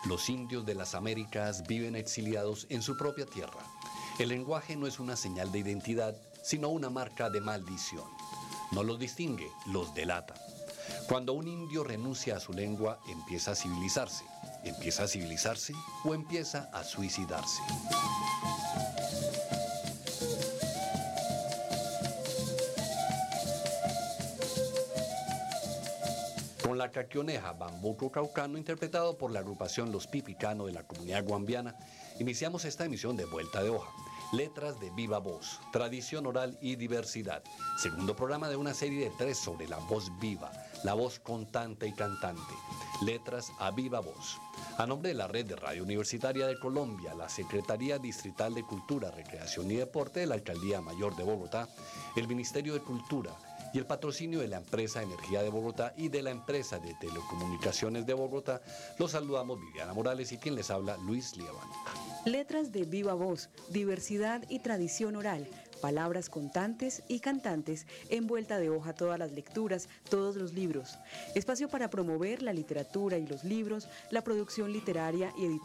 Los indios de las Américas viven exiliados en su propia tierra. El lenguaje no es una señal de identidad, sino una marca de maldición. No los distingue, los delata. Cuando un indio renuncia a su lengua, empieza a civilizarse. ¿Empieza a civilizarse o empieza a suicidarse? Con la caquioneja Bambuco Caucano, interpretado por la agrupación Los Pipicano de la comunidad guambiana, iniciamos esta emisión de Vuelta de Hoja. Letras de viva voz, tradición oral y diversidad. Segundo programa de una serie de 3 sobre la voz viva, la voz contante y cantante. Letras a viva voz. A nombre de la Red de Radio Universitaria de Colombia, la Secretaría Distrital de Cultura, Recreación y Deporte de la Alcaldía Mayor de Bogotá, el Ministerio de Cultura y el patrocinio de la Empresa Energía de Bogotá y de la Empresa de Telecomunicaciones de Bogotá, los saludamos Viviana Morales y quien les habla, Luis Liévano. Letras de viva voz, diversidad y tradición oral, palabras contantes y cantantes, en vuelta de hoja todas las lecturas, todos los libros. Espacio para promover la literatura y los libros, la producción literaria y editorial